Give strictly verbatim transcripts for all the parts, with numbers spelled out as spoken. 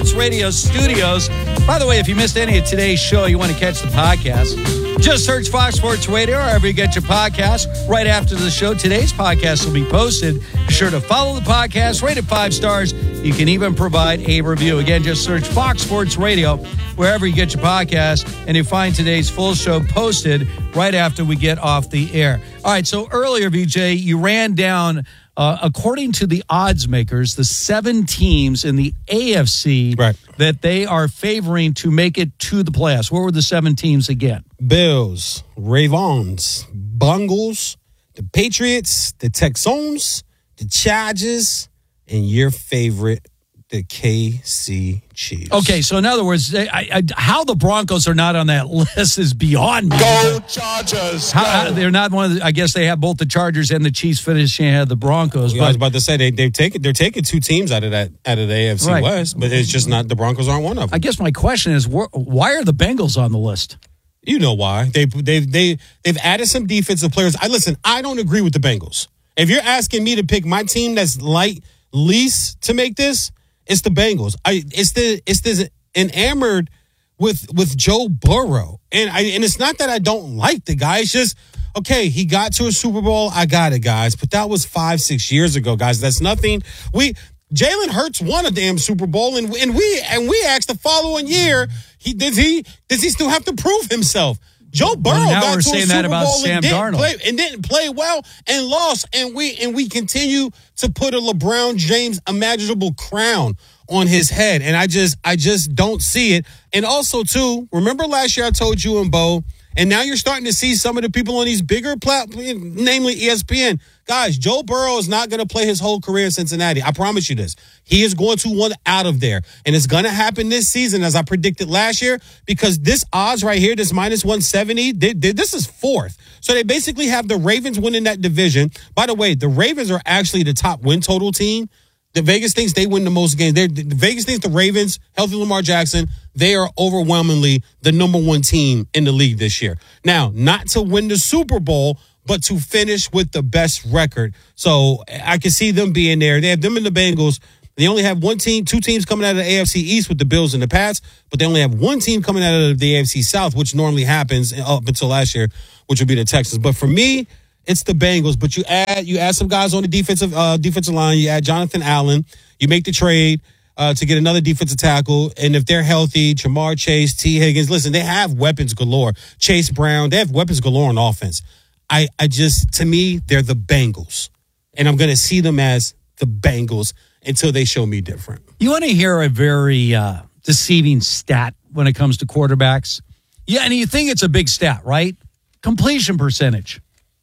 Sports Radio studios. By the way, if you missed any of today's show, you want to catch the podcast, just search Fox Sports Radio wherever you get your podcast. Right after the show, today's podcast will be posted. Be sure to follow the podcast, rate it five stars. You can even provide a review. Again, just search Fox Sports Radio wherever you get your podcast, and you find today's full show posted right after we get off the air. All right, so earlier, V J, you ran down, uh, according to the odds makers, the seven teams in the A F C right. that they are favoring to make it to the playoffs. What were the seven teams again? Bills, Ravens, Bengals, the Patriots, the Texans, the Chargers, and your favorite, the K C Chiefs. Okay, so in other words, I, I, how the Broncos are not on that list is beyond me. Go Chargers! How, go. how, they're not one of the, I guess they have both the Chargers and the Chiefs finishing ahead of the Broncos. Yeah, but, I was about to say they they've taken they're taking two teams out of that out of the A F C Right. West, but it's just not the Broncos aren't one of them. I guess my question is, wh- why are the Bengals on the list? You know why? They they they they've added some defensive players. I listen. I don't agree with the Bengals. If you're asking me to pick my team that's light least to make this, it's the Bengals. I it's the it's this enamored with with Joe Burrow, and I and it's not that I don't like the guy. It's just okay. He got to a Super Bowl. I got it, guys. But that was five six years ago, guys. That's nothing. We Jalen Hurts won a damn Super Bowl, and and we and we asked the following year. He does he does he still have to prove himself? Joe Burrow well, now got we're to saying a Super that about Bowl Sam and didn't, Darnold. play, and didn't play well and lost, and we and we continue to put a LeBron James imaginable crown on his head, and I just I just don't see it. And also too, remember last year I told you and Bo, and now you're starting to see some of the people on these bigger platforms, namely E S P N. Guys, Joe Burrow is not going to play his whole career in Cincinnati. I promise you this. He is going to want out of there. And it's going to happen this season, as I predicted last year, because this odds right here, this minus one seventy, they, they, this is fourth. So they basically have the Ravens winning that division. By the way, the Ravens are actually the top win total team. The Vegas thinks they win the most games. They're, the Vegas thinks the Ravens, healthy Lamar Jackson, they are overwhelmingly the number one team in the league this year. Now, not to win the Super Bowl, but to finish with the best record. So I can see them being there. They have them and the Bengals. They only have one team, two teams coming out of the A F C East with the Bills and the Pats, but they only have one team coming out of the A F C South, which normally happens up until last year, which would be the Texans. But for me, it's the Bengals. But you add you add some guys on the defensive uh, defensive line. You add Jonathan Allen. You make the trade uh, to get another defensive tackle. And if they're healthy, Jamar Chase, T. Higgins, listen, they have weapons galore. Chase Brown, they have weapons galore on offense. I, I just, to me, they're the Bengals. And I'm going to see them as the Bengals until they show me different. You want to hear a very uh, deceiving stat when it comes to quarterbacks? Yeah, and you think it's a big stat, right? Completion percentage.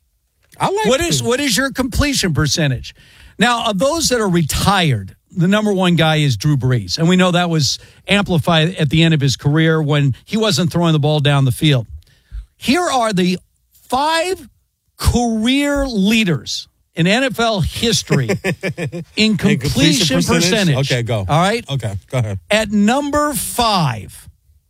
I like what is what is your completion percentage? Now, of those that are retired, the number one guy is Drew Brees. And we know that was amplified at the end of his career when he wasn't throwing the ball down the field. Here are the five career leaders in N F L history in completion, completion percentage? percentage. Okay, go. All right? Okay, go ahead. At number five,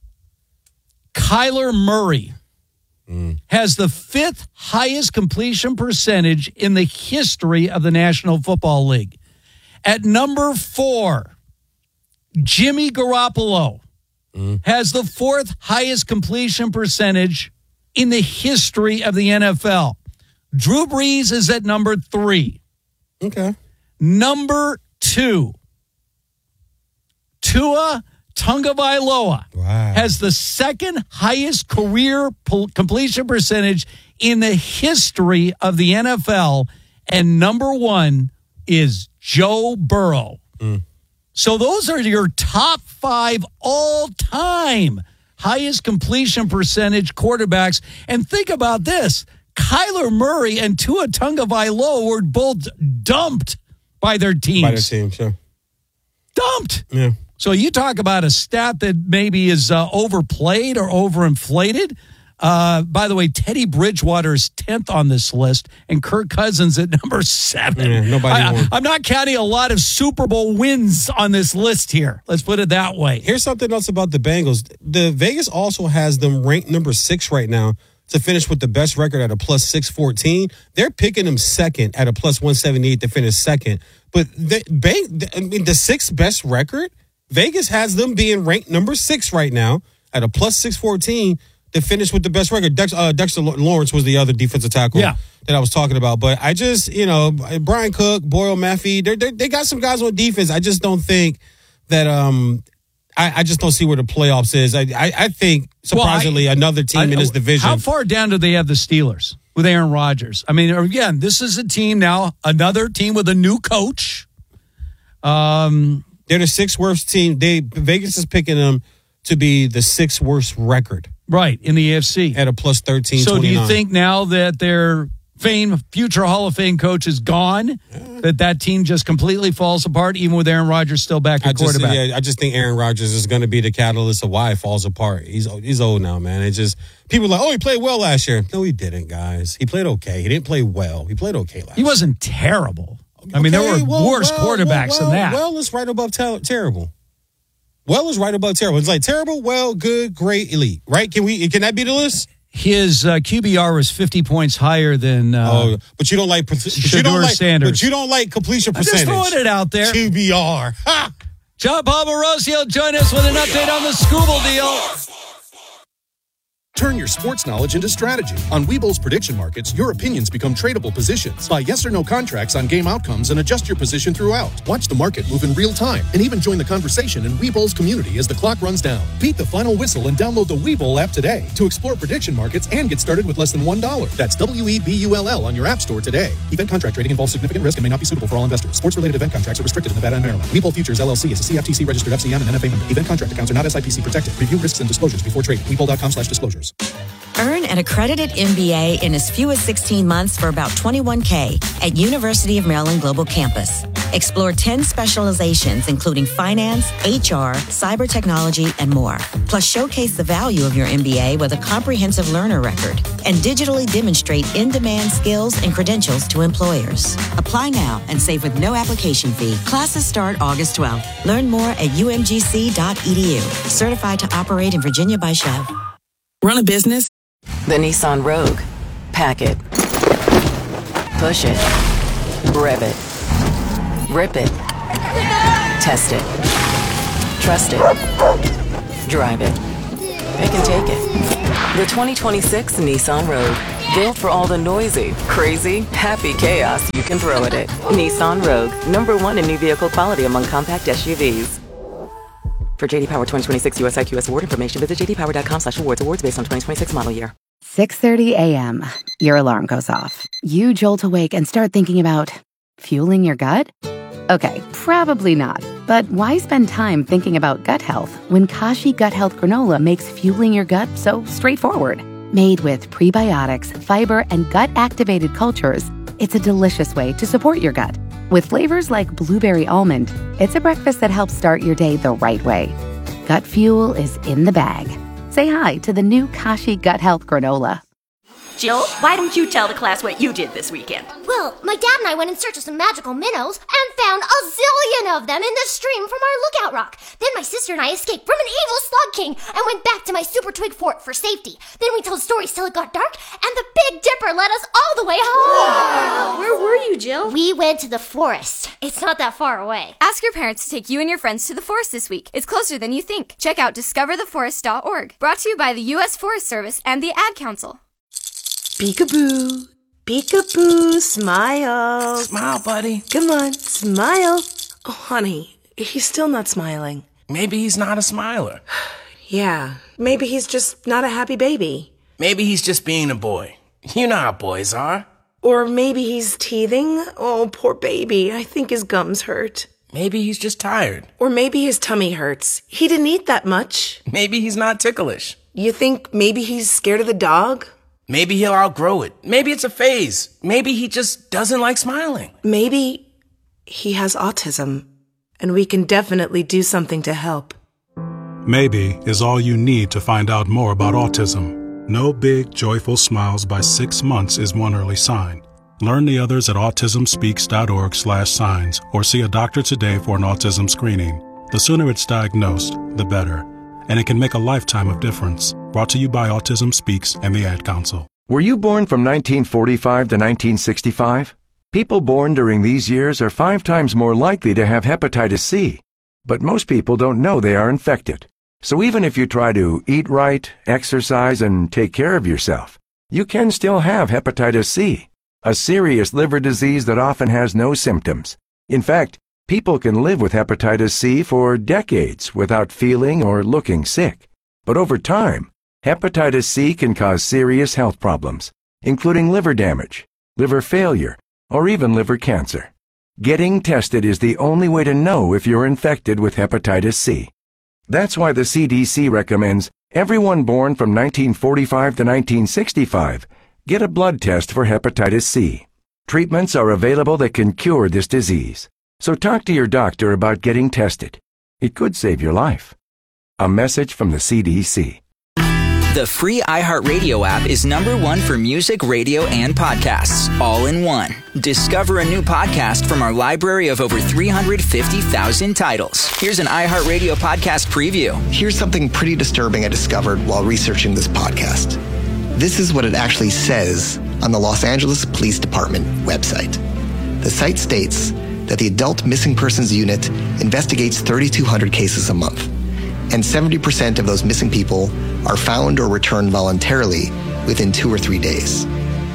Kyler Murray mm. has the fifth highest completion percentage in the history of the National Football League. At number four, Jimmy Garoppolo mm. has the fourth highest completion percentage in the history of the N F L. Drew Brees is at number three. Okay. Number two, Tua Tagovailoa wow. has the second highest career po- completion percentage in the history of the N F L, and number one is Joe Burrow. Mm. So those are your top five all-time highest completion percentage quarterbacks. And think about this. Kyler Murray and Tua Tagovailoa were both dumped by their teams. By their team, sure. Dumped. Yeah. So you talk about a stat that maybe is uh, overplayed or overinflated. Uh, by the way, Teddy Bridgewater is tenth on this list, and Kirk Cousins at number seven. Yeah, nobody I, won. I'm not counting a lot of Super Bowl wins on this list here. Let's put it that way. Here's something else about the Bengals. The Vegas also has them ranked number six right now to finish with the best record at a plus six fourteen. They're picking them second at a plus one seventy-eight to finish second. But the, I mean, the sixth best record, Vegas has them being ranked number six right now at a plus six fourteen to finish with the best record. Dex, uh, Dexter Lawrence was the other defensive tackle yeah. that I was talking about. But I just, you know, Brian Cook, Boyle Maffey, they they got some guys on defense. I just don't think that um, I, I just don't see where the playoffs is. I I, I think surprisingly well, I, another team I, in this division. How far down do they have the Steelers with Aaron Rodgers? I mean, again, this is a team now, another team with a new coach. Um, they're the sixth worst team. They Vegas is picking them to be the sixth worst record. Right, in the A F C. At a plus thirteen, So twenty-nine. do you think now that their fame, future Hall of Fame coach is gone, yeah. that that team just completely falls apart, even with Aaron Rodgers still back at I just, quarterback? Yeah, I just think Aaron Rodgers is going to be the catalyst of why it falls apart. He's he's old now, man. It's just, people are like, oh, he played well last year. No, he didn't, guys. He played okay. He didn't play well. He played okay last year. He wasn't terrible. I mean, okay, there were well, worse well, quarterbacks well, than that. Well, it's right above ter- terrible. Well is right above terrible. It's like terrible, well, good, great, elite. Right? Can we? Can that be the list? His uh, Q B R was fifty points higher than. Uh, oh, but you don't like. But you don't like. Sanders. But you don't like completion percentage. I'm just throwing it out there. Q B R. Ha! John Palmarosio, join us with an update on the Scooble deal. Turn your sports knowledge into strategy. On Webull's prediction markets, your opinions become tradable positions. Buy yes or no contracts on game outcomes and adjust your position throughout. Watch the market move in real time and even join the conversation in Webull's community as the clock runs down. Beat the final whistle and download the Webull app today to explore prediction markets and get started with less than one dollar. That's W E B U L L on your app store today. Event contract trading involves significant risk and may not be suitable for all investors. Sports-related event contracts are restricted in Nevada and Maryland. Webull Futures, L L C is a C F T C registered F C M and N F A member. Event contract accounts are not S I P C protected. Review risks and disclosures before trading. Webull.com slash disclosures. Earn an accredited M B A in as few as sixteen months for about twenty-one K at University of Maryland Global Campus. Explore ten specializations, including finance, H R, cyber technology, and more. Plus, showcase the value of your M B A with a comprehensive learner record and digitally demonstrate in-demand skills and credentials to employers. Apply now and save with no application fee. Classes start August twelfth. Learn more at U M G C dot E D U. Certified to operate in Virginia by Chev. Run a business? The Nissan Rogue. Pack it. Push it. Rev it. Rip it. Test it. Trust it. Drive it. Pick and take it. The twenty twenty-six Nissan Rogue. Built for all the noisy, crazy, happy chaos you can throw at it. Nissan Rogue. Number one in new vehicle quality among compact S U Vs. For J D Power twenty twenty-six U S I Q S award information, visit j d power dot com slash awards. Awards based on twenty twenty-six model year. six thirty a.m. Your alarm goes off. You jolt awake and start thinking about fueling your gut? Okay, probably not. But why spend time thinking about gut health when Kashi Gut Health Granola makes fueling your gut so straightforward? Made with prebiotics, fiber, and gut-activated cultures, it's a delicious way to support your gut. With flavors like blueberry almond, it's a breakfast that helps start your day the right way. Gut fuel is in the bag. Say hi to the new Kashi Gut Health Granola. Jill, why don't you tell the class what you did this weekend? Well, my dad and I went in search of some magical minnows and found a zillion of them in the stream from our lookout rock. Then my sister and I escaped from an evil slug king and went back to my super twig fort for safety. Then we told stories till it got dark, and the Big Dipper led us all the way home. Wow. Where were you, Jill? We went to the forest. It's not that far away. Ask your parents to take you and your friends to the forest this week. It's closer than you think. Check out discover the forest dot org. Brought to you by the U S Forest Service and the Ad Council. Peekaboo, peekaboo, smile. Smile, buddy. Come on, smile. Oh, honey, he's still not smiling. Maybe he's not a smiler. Yeah, maybe he's just not a happy baby. Maybe he's just being a boy. You know how boys are. Or maybe he's teething. Oh, poor baby. I think his gums hurt. Maybe he's just tired. Or maybe his tummy hurts. He didn't eat that much. Maybe he's not ticklish. You think maybe he's scared of the dog? Maybe he'll outgrow it. Maybe it's a phase. Maybe he just doesn't like smiling. Maybe he has autism, and we can definitely do something to help. Maybe is all you need to find out more about autism. No big, joyful smiles by six months is one early sign. Learn the others at autism speaks dot org slash signs or see a doctor today for an autism screening. The sooner it's diagnosed, the better. And it can make a lifetime of difference. Brought to you by Autism Speaks and the Ad Council. Were you born from nineteen forty-five to nineteen sixty-five? People born during these years are five times more likely to have hepatitis C. But most people don't know they are infected. So even if you try to eat right, exercise, and take care of yourself, you can still have hepatitis C, a serious liver disease that often has no symptoms. In fact, people can live with hepatitis C for decades without feeling or looking sick. But over time, hepatitis C can cause serious health problems, including liver damage, liver failure, or even liver cancer. Getting tested is the only way to know if you're infected with hepatitis C. That's why the C D C recommends everyone born from nineteen forty-five to nineteen sixty-five get a blood test for hepatitis C. Treatments are available that can cure this disease. So talk to your doctor about getting tested. It could save your life. A message from the C D C. The free iHeartRadio app is number one for music, radio, and podcasts, all in one. Discover a new podcast from our library of over three hundred fifty thousand titles. Here's an iHeartRadio podcast preview. Here's something pretty disturbing I discovered while researching this podcast. This is what it actually says on the Los Angeles Police Department website. The site states that the Adult Missing Persons Unit investigates thirty-two hundred cases a month, and seventy percent of those missing people are found or returned voluntarily within two or three days.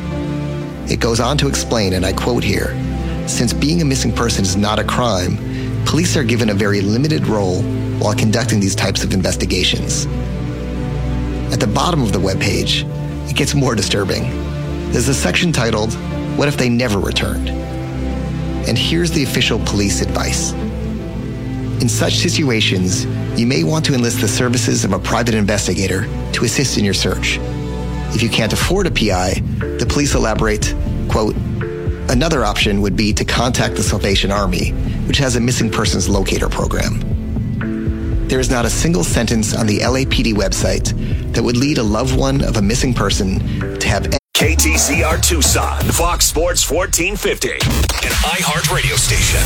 It goes on to explain, and I quote here, since being a missing person is not a crime, police are given a very limited role while conducting these types of investigations. At the bottom of the webpage, it gets more disturbing. There's a section titled, What If They Never Returned? And here's the official police advice. In such situations, you may want to enlist the services of a private investigator to assist in your search. If you can't afford a P I, the police elaborate, quote, another option would be to contact the Salvation Army, which has a missing persons locator program. There is not a single sentence on the L A P D website that would lead a loved one of a missing person to have K T C R Tucson, Fox Sports fourteen fifty, an iHeart radio station.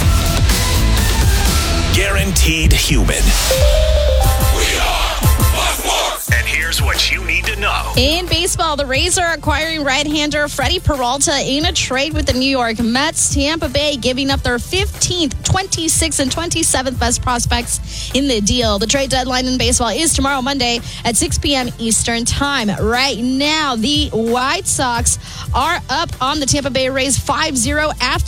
Guaranteed human. We are Fox Sports. And here's what you need to know. In baseball, the Rays are acquiring right-hander Freddie Peralta in a trade with the New York Mets. Tampa Bay giving up their fifteenth, twenty-sixth, and twenty-seventh best prospects in the deal. The trade deadline in baseball is tomorrow, Monday, at six p.m. Eastern Time. Right now, the White Sox are up on the Tampa Bay Rays five zero after